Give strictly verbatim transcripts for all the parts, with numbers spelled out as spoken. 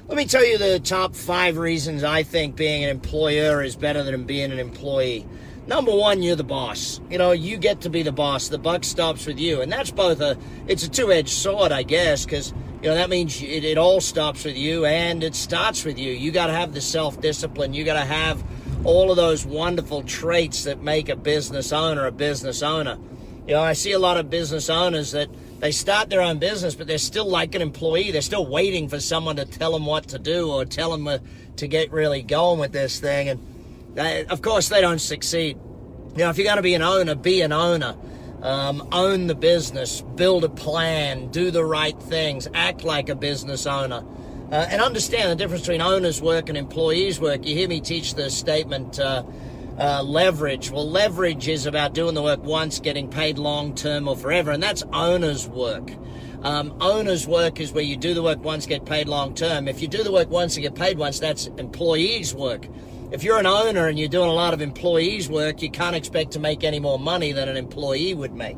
Let me tell you the top five reasons I think being an employer is better than being an employee. Number one, you're the boss. You know, you get to be the boss. The buck stops with you. And that's both a, it's a two-edged sword, I guess, because, you know, that means it, it all stops with you and it starts with you. You got to have the self-discipline. You got to have all of those wonderful traits that make a business owner a business owner. You know, I see a lot of business owners that they start their own business, but they're still like an employee. They're still waiting for someone to tell them what to do or tell them uh, to get really going with this thing. And they, of course, they don't succeed. You know, if you're going to be an owner, be an owner. Um, own the business, build a plan, do the right things, act like a business owner. Uh, and understand the difference between owners' work and employees' work. You hear me teach the statement, uh, uh, leverage. Well, leverage is about doing the work once, getting paid long-term or forever, and that's owner's work. Um, owner's work is where you do the work once, get paid long-term. If you do the work once and get paid once, that's employees' work. If you're an owner and you're doing a lot of employees' work, you can't expect to make any more money than an employee would make.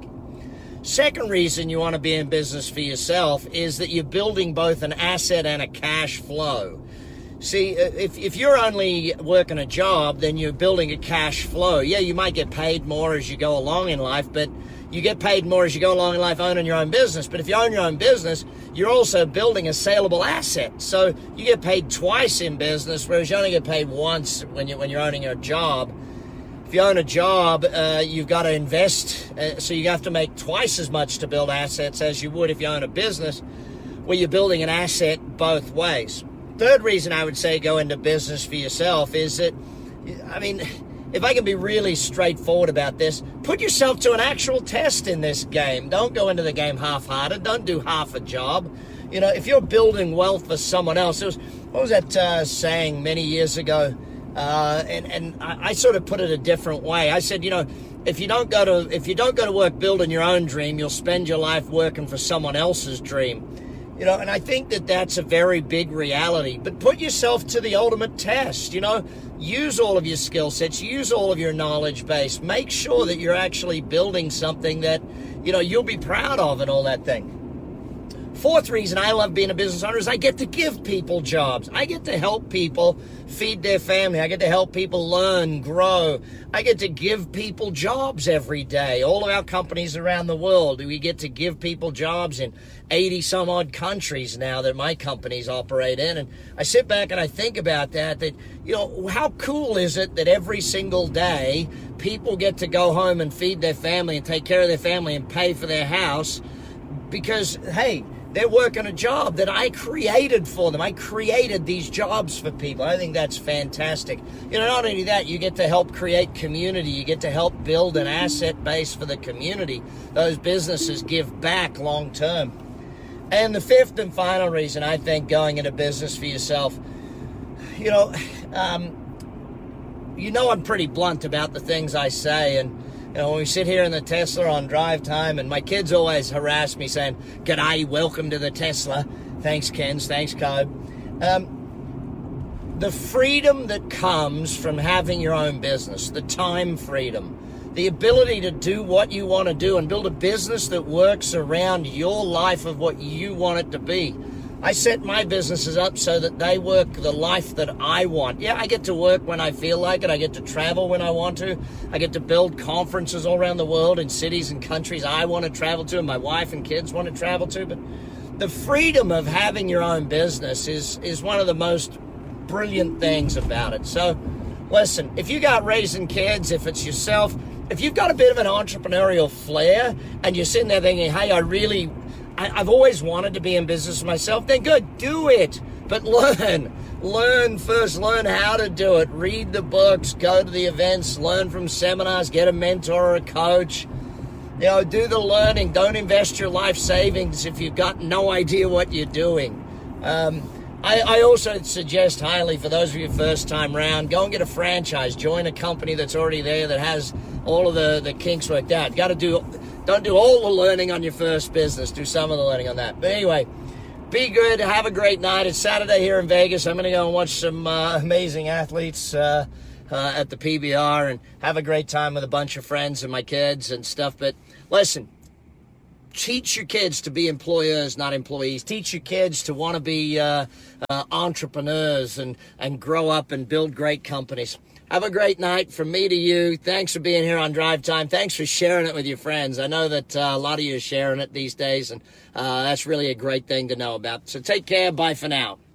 Second reason you want to be in business for yourself is that you're building both an asset and a cash flow. See, if, if you're only working a job, then you're building a cash flow. Yeah, you might get paid more as you go along in life, but you get paid more as you go along in life owning your own business. But if you own your own business, you're also building a saleable asset. So you get paid twice in business, whereas you only get paid once when, you, when you're owning a job. If you own a job, uh, you've got to invest, uh, so you have to make twice as much to build assets as you would if you own a business, where you're building an asset both ways. Third reason I would say go into business for yourself is that, I mean, if I can be really straightforward about this, put yourself to an actual test in this game. Don't go into the game half-hearted. Don't do half a job. You know, if you're building wealth for someone else, it was, what was that uh, saying many years ago? Uh, and and I, I sort of put it a different way. I said, you know, if you don't go to if you don't go to work building your own dream, you'll spend your life working for someone else's dream. You know, and I think that that's a very big reality. But put yourself to the ultimate test. You know, use all of your skill sets, use all of your knowledge base. Make sure that you're actually building something that, you know, you'll be proud of and all that thing. Fourth reason I love being a business owner is I get to give people jobs. I get to help people feed their family. I get to help people learn, grow. I get to give people jobs every day. All of our companies around the world, we get to give people jobs in eighty some odd countries now that my companies operate in. And I sit back and I think about that, that, you know, how cool is it that every single day people get to go home and feed their family and take care of their family and pay for their house because, hey, they're working a job that I created for them. I created these jobs for people. I think that's fantastic. You know, not only that, you get to help create community. You get to help build an asset base for the community. Those businesses give back long term. And the fifth and final reason I think going into business for yourself, you know, um, you know I'm pretty blunt about the things I say, and you know, when we sit here in the Tesla on drive time, and my kids always harass me saying, "G'day, welcome to the Tesla." Thanks, Kens. Thanks, Cobb. Um, the freedom that comes from having your own business, the time freedom, the ability to do what you want to do and build a business that works around your life of what you want it to be. I set my businesses up so that they work the life that I want. Yeah, I get to work when I feel like it. I get to travel when I want to. I get to build conferences all around the world in cities and countries I want to travel to and my wife and kids want to travel to. But the freedom of having your own business is, is one of the most brilliant things about it. So, listen, if you got raising kids, if it's yourself, if you've got a bit of an entrepreneurial flair and you're sitting there thinking, hey, I really... I've always wanted to be in business myself, then good, do it. But learn. Learn first. Learn how to do it. Read the books, go to the events, learn from seminars, get a mentor or a coach. You know, do the learning. Don't invest your life savings if you've got no idea what you're doing. Um, I, I also suggest highly for those of you first time round, go and get a franchise. Join a company that's already there that has all of the, the kinks worked out. You got to do... Don't do all the learning on your first business. Do some of the learning on that. But anyway, be good. Have a great night. It's Saturday here in Vegas. I'm going to go and watch some uh, amazing athletes uh, uh, at the P B R and have a great time with a bunch of friends and my kids and stuff. But listen, teach your kids to be employers, not employees. Teach your kids to want to be uh, uh, entrepreneurs and, and grow up and build great companies. Have a great night from me to you. Thanks for being here on Drive Time. Thanks for sharing it with your friends. I know that uh, a lot of you are sharing it these days, and uh, that's really a great thing to know about. So take care. Bye for now.